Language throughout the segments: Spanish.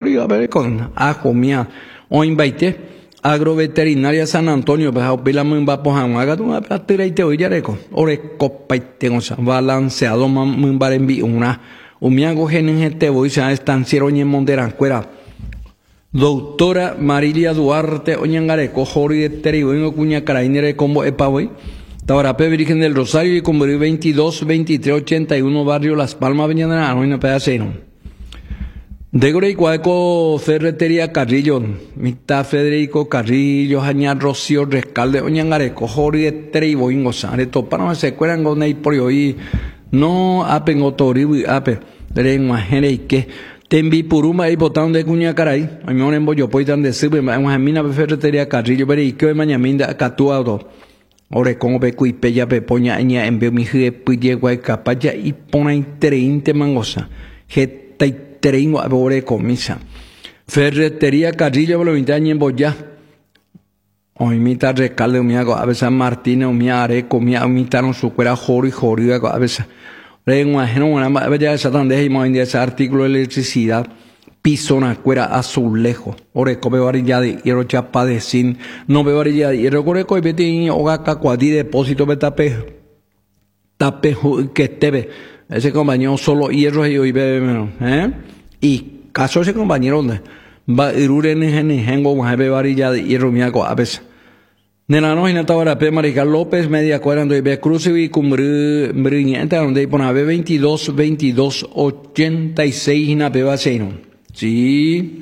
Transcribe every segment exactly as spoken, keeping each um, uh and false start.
ori a ver con ajo mía o invite agroveterinaria San Antonio pues a pila muy va por hamaga tú a tira y te oye reco ore copa y tengo sa balanceado muy bar envi una un miago genen este voy sa estanciero ni monderan cuera doctora Marilia Duarte oñangareco jori de terigo cuña carainere combo epa voy Tabarapé Virgen del Rosario y Cumbrí veintidós, veintitrés, ochenta y uno Barrio Las Palmas Avenida de la Anoina Pedaceno de Grey Cuaco Ferretería Carrillo Mita Federico Carrillo Jañar Rocío Rescalde Oñangareco Jori de Terigo Ingosa de Topano se cuelan con el por hoy no apen otori ape de imagen que Tembi Puruma y botón de cuña caray a mí en bollo poitan de sirve en mina Ferretería Carrillo pero y que mañaminda catuado Ore como be kui peya be poña aña en be mi je puye guay capaya y pona intereinte mangosa. Je taitereingo ore comisa. Ferretería Carrillo bolo vintaña en boya. O imita recalde umiago a veces Martínez umia areco umia imitaron su cuera jori jori a veces. Re un ajeno una bella esa tan de himo en ese artículo de electricidad. Pisona cuera azulejo. Ore cobe varilla de hierro chapa de sin. No ve varilla de hierro core coi beti oga cuadí depósito be tape. Tape que tebe. Ese compañero solo hierro y hoy bebe menos. ¿Eh? Y caso ese compañero donde va irure ni geni hengo más be varilla de hierro miago a veces. Nena no hinata ahora pe Marical López media cuadrando y be cruce y cumbrí briñente donde pone be veintidós, veintidós, ochenta y seis hina pe baseno. Sí.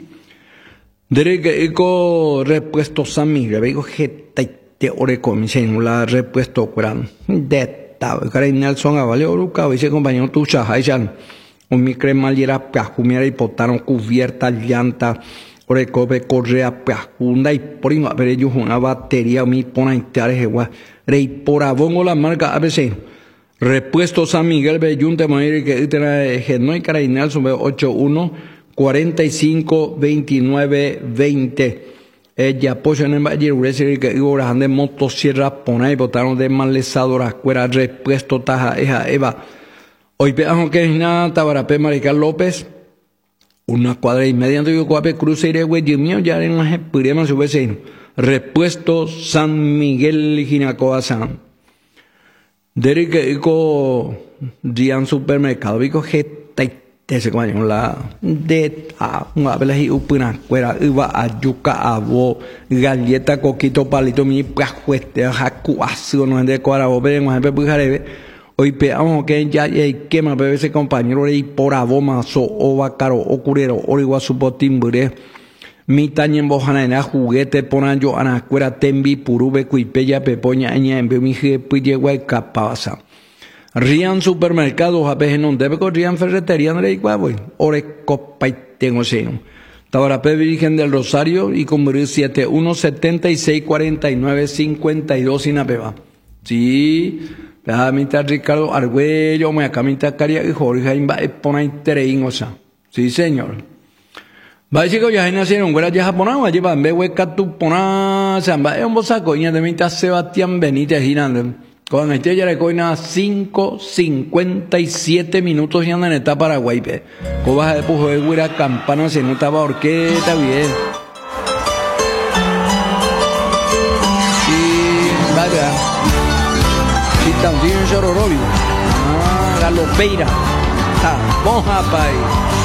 Derek eco repuesto San Miguel, vego geta te ore comisen la repuesto curan. De ta, cara Nelson avale oruca, ese compañero tucha hayan. Un micre maliera pajumiera y potaron cubierta llanta. Ore cobe correa pajunda y prima pero ellos una batería mi pona interés igual. Rey por abongo la marca A B C. Repuesto San Miguel Bellunte Moiri que itera no y cara Nelson ochenta y uno cuarenta y cinco, veintinueve, veinte. Ella apoya en el Valle Urese que iba de motosierra pona y botaron de malezadora cuera repuesto taja eja eva. Hoy veamos que es nada Tabarapé Marical López. Una cuadra y media de Guape cruce y güey mío ya en las podríamos su vecino. Repuesto San Miguel Ginacoa San. Derek Eco Dian Supermercado Vico G ese compañero la de a una vez y upuna cuera iba a yuca abo galleta coquito palito mi pajueste jacuazo no de cuara obe no ejemplo pujarebe hoy peamos que ya y quema bebe ese compañero y por aboma so o bacaro o curero o igual su botimbure mi tañen bojana en juguete ponan yo ana cuera tembi purube cuipeya pepoña aña en mi je pille guay capasa Rian supermercados a veces no debe con Rian ferretería no le digo voy ore copa y tengo seno Tabarapé Virgen del Rosario y Cumbrí siete uno setenta y seis cuarenta y nueve cincuenta y dos sin apeba sí déjame estar Ricardo Argüello me acá me está Caria y Jorge Jaime pona intereín o sea sí señor va chicos ya nacieron güera ya japonés allí va en vez hueca tu pona se va en bosaco y de mitad Sebastián Benítez girando con este ya le coina cinco cincuenta y siete minutos y andan en etapa Paraguay pe cobas de pujo de güera campana se notaba orquesta bien sí vaya si tan bien chororobi ah galopeira ah moja pai